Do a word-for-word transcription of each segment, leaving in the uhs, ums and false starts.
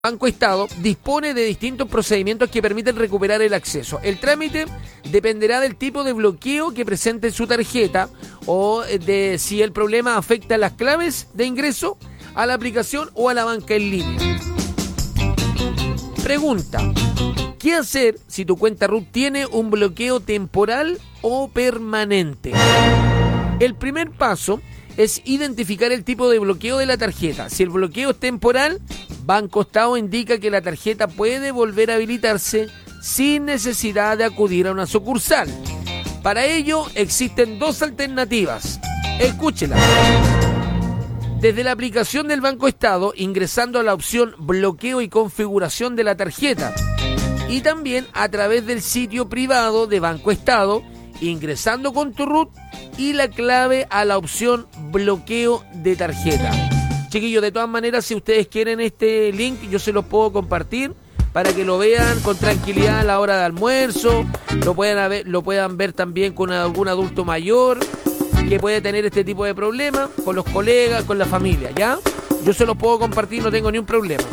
Banco Estado dispone de distintos procedimientos que permiten recuperar el acceso. El trámite dependerá del tipo de bloqueo que presente su tarjeta o de si el problema afecta las claves de ingreso a la aplicación o a la banca en línea. Pregunta: ¿qué hacer si tu cuenta root tiene un bloqueo temporal o permanente? El primer paso es identificar el tipo de bloqueo de la tarjeta. Si el bloqueo es temporal, Banco Estado indica que la tarjeta puede volver a habilitarse sin necesidad de acudir a una sucursal. Para ello existen dos alternativas. Escúchela. Desde la aplicación del Banco Estado, ingresando a la opción bloqueo y configuración de la tarjeta. Y también a través del sitio privado de Banco Estado, ingresando con tu root y la clave a la opción bloqueo de tarjeta. Chiquillos, de todas maneras, si ustedes quieren este link, yo se los puedo compartir para que lo vean con tranquilidad a la hora de almuerzo, lo puedan ver, lo puedan ver también con algún adulto mayor que puede tener este tipo de problemas, con los colegas, con la familia, ¿ya? Yo se los puedo compartir, no tengo ni un problema.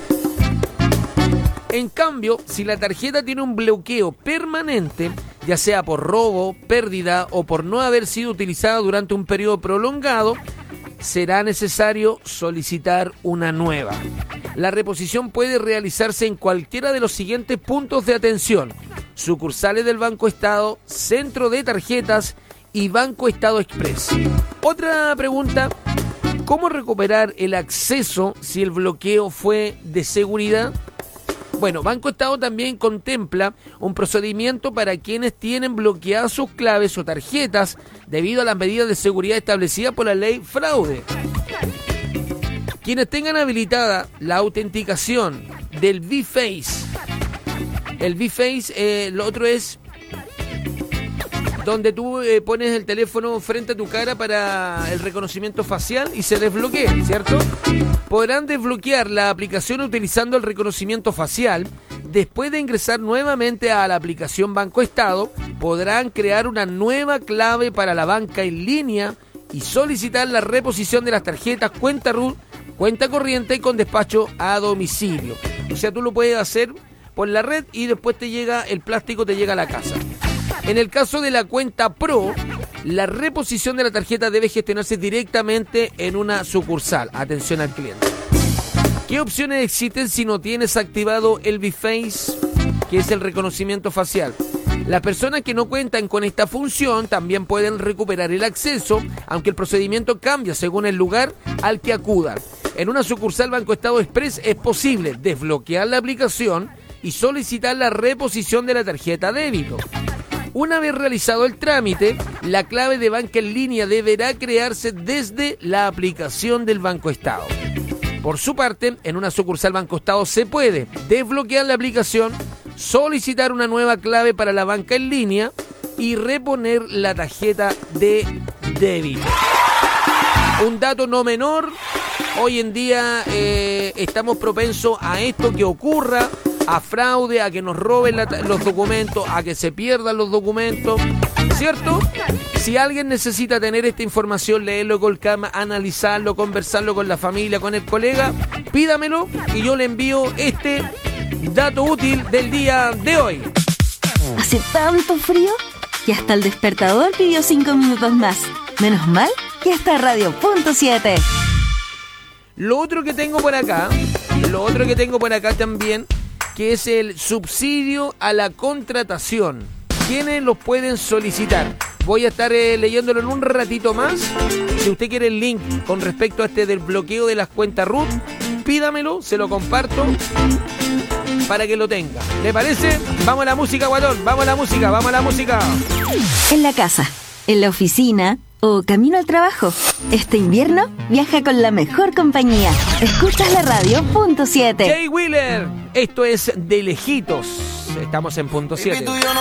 En cambio, si la tarjeta tiene un bloqueo permanente, ya sea por robo, pérdida o por no haber sido utilizada durante un periodo prolongado, será necesario solicitar una nueva. La reposición puede realizarse en cualquiera de los siguientes puntos de atención: sucursales del Banco Estado, centro de tarjetas y Banco Estado Express. Otra pregunta: ¿cómo recuperar el acceso si el bloqueo fue de seguridad? Bueno, Banco Estado también contempla un procedimiento para quienes tienen bloqueadas sus claves o tarjetas debido a las medidas de seguridad establecidas por la ley fraude. Quienes tengan habilitada la autenticación del V-Face, el V-Face, eh, lo otro es donde tú eh, pones el teléfono frente a tu cara para el reconocimiento facial y se desbloquea, ¿cierto? Podrán desbloquear la aplicación utilizando el reconocimiento facial. Después de ingresar nuevamente a la aplicación Banco Estado, podrán crear una nueva clave para la banca en línea y solicitar la reposición de las tarjetas, cuenta root, cuenta corriente con despacho a domicilio. O sea, tú lo puedes hacer por la red y después te llega el plástico, te llega a la casa. En el caso de la cuenta Pro, la reposición de la tarjeta debe gestionarse directamente en una sucursal. Atención al cliente. ¿Qué opciones existen si no tienes activado el V-Face, que es el reconocimiento facial? Las personas que no cuentan con esta función también pueden recuperar el acceso, aunque el procedimiento cambia según el lugar al que acudan. En una sucursal Banco Estado Express es posible desbloquear la aplicación y solicitar la reposición de la tarjeta débito. Una vez realizado el trámite, la clave de banca en línea deberá crearse desde la aplicación del Banco Estado. Por su parte, en una sucursal Banco Estado se puede desbloquear la aplicación, solicitar una nueva clave para la banca en línea y reponer la tarjeta de débito. Un dato no menor: hoy en día eh, estamos propensos a esto que ocurra, a fraude, a que nos roben la, los documentos, a que se pierdan los documentos, ¿cierto? Si alguien necesita tener esta información, leerlo con calma, analizarlo, conversarlo con la familia, con el colega, pídamelo y yo le envío este dato útil del día de hoy. Hace tanto frío que hasta el despertador pidió cinco minutos más. Menos mal que está Radio Punto siete. Lo otro que tengo por acá, lo otro que tengo por acá también, que es el subsidio a la contratación. ¿Quiénes los pueden solicitar? Voy a estar eh, leyéndolo en un ratito más. Si usted quiere el link con respecto a este del bloqueo de las cuentas root, pídamelo, se lo comparto para que lo tenga. ¿Le parece? Vamos a la música, guatón, vamos a la música, vamos a la música. En la casa, en la oficina o camino al trabajo, este invierno viaja con la mejor compañía. Escuchas la Radio Punto siete. Jay Wheeler, esto es De Lejitos. Estamos en Punto siete.